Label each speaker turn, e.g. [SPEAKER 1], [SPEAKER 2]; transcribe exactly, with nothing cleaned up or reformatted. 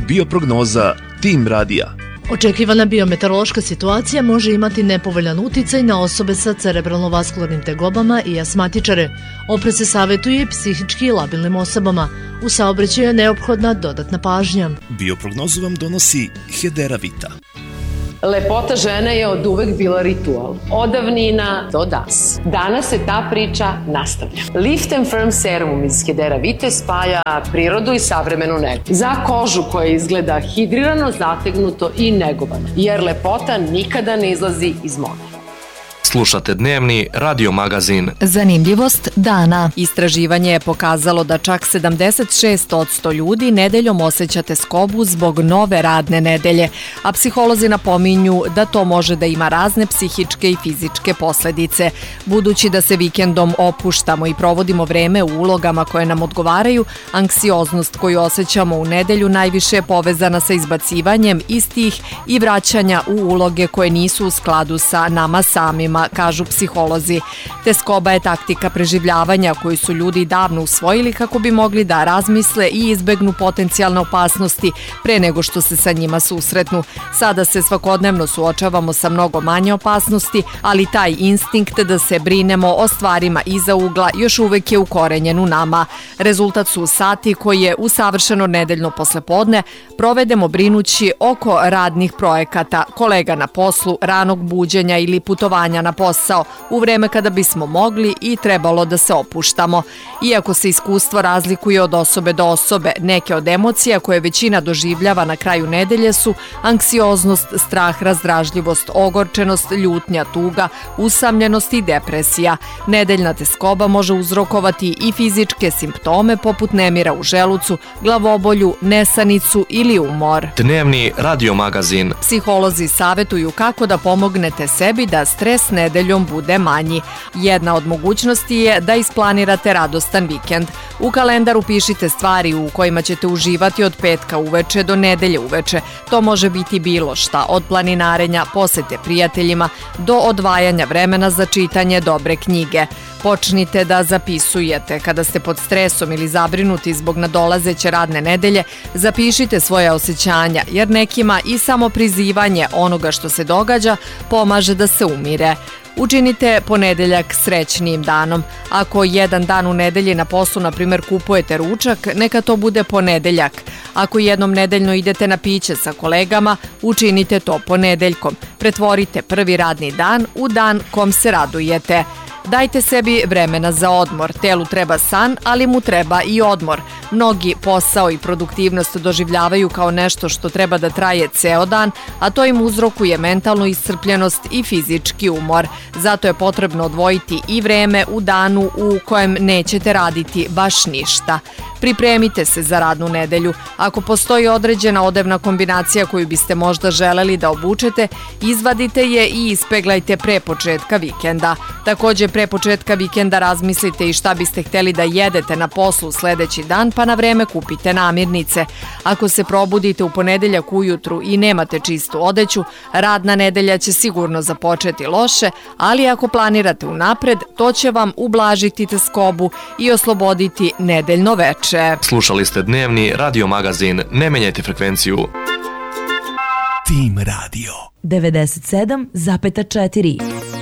[SPEAKER 1] Bioprognoza Tim radija.
[SPEAKER 2] Očekivana biometeorološka situacija može imati nepovoljan uticaj na osobe sa cerebralno-vaskularnim tegobama i asmatičare. Oprez se savjetuje i psihički labilnim osobama. U saobraćaju je neophodna dodatna pažnja.
[SPEAKER 1] Bioprognozu vam donosi Hedera Vita.
[SPEAKER 3] Lepota žene je od uvek bila ritual. Od davnina do danas. Danas se ta priča nastavlja. Lift and Firm serum iz Hedera Vite spaja prirodu i savremenu negu. Za kožu koja izgleda hidrirano, zategnuto i negovano. Jer lepota nikada ne izlazi iz mode.
[SPEAKER 4] Slušate dnevni radio magazin
[SPEAKER 5] Zanimljivost dana. Istraživanje je pokazalo da čak sedamdeset šest posto ljudi nedeljom osjeća teskobu zbog nove radne nedelje, a psiholozi napominju da to može da ima razne psihičke i fizičke posledice. Budući da se vikendom opuštamo i provodimo vreme u ulogama koje nam odgovaraju, anksioznost koju osjećamo u nedelju najviše je povezana sa izbacivanjem istih i vraćanja u uloge koje nisu u skladu sa nama samima, kažu psiholozi. Teskoba je taktika preživljavanja koju su ljudi davno usvojili kako bi mogli da razmisle i izbegnu potencijalne opasnosti pre nego što se sa njima susretnu. Sada se svakodnevno suočavamo sa mnogo manje opasnosti, ali taj instinkt da se brinemo o stvarima iza ugla još uvek je ukorenjen u nama. Rezultat su sati koje u savršeno nedeljno poslepodne provedemo brinući oko radnih projekata, kolega na poslu, ranog buđenja ili putovanja na posao, u vreme kada bismo mogli i trebalo da se opuštamo. Iako se iskustvo razlikuje od osobe do osobe, neke od emocija koje većina doživljava na kraju nedelje su anksioznost, strah, razdražljivost, ogorčenost, ljutnja, tuga, usamljenost i depresija. Nedeljna teskoba može uzrokovati i fizičke simptome poput nemira u želucu, glavobolju, nesanicu ili umor.
[SPEAKER 4] Dnevni radio magazin.
[SPEAKER 5] Psiholozi savjetuju kako da pomognete sebi da stres nedeljom bude manji. Jedna od mogućnosti je da isplanirate radostan vikend. U kalendar upišite stvari u kojima ćete uživati od petka uveče do nedelje uveče. To može biti bilo šta, od planinarenja, posete prijateljima, do odvajanja vremena za čitanje dobre knjige. Počnite da zapisujete. Kada ste pod stresom ili zabrinuti zbog nadolazeće radne nedelje, zapišite svoje osjećanja, jer nekima i samo prizivanje onoga što se događa pomaže da se umire. Učinite ponedeljak srećnijim danom. Ako jedan dan u nedelji na poslu, na primjer, kupujete ručak, neka to bude ponedeljak. Ako jednom nedeljno idete na piće sa kolegama, učinite to ponedeljkom. Pretvorite prvi radni dan u dan kom se radujete. Dajte sebi vremena za odmor. Telu treba san, ali mu treba i odmor. Mnogi posao i produktivnost doživljavaju kao nešto što treba da traje ceo dan, a to im uzrokuje mentalnu iscrpljenost i fizički umor. Zato je potrebno odvojiti i vreme u danu u kojem nećete raditi baš ništa. Pripremite se za radnu nedelju. Ako postoji određena odevna kombinacija koju biste možda želeli da obučete, izvadite je i ispeglajte pre početka vikenda. Također, pre početka vikenda razmislite i šta biste hteli da jedete na poslu sledeći dan, pa na vreme kupite namirnice. Ako se probudite u ponedeljak ujutru i nemate čistu odeću, radna nedelja će sigurno započeti loše, ali ako planirate unapred, to će vam ublažiti teskobu i osloboditi nedeljno veče.
[SPEAKER 4] Slušali ste dnevni radio magazin. Ne menjajte frekvenciju.
[SPEAKER 1] Tim radio
[SPEAKER 5] devedeset sedam zarez četiri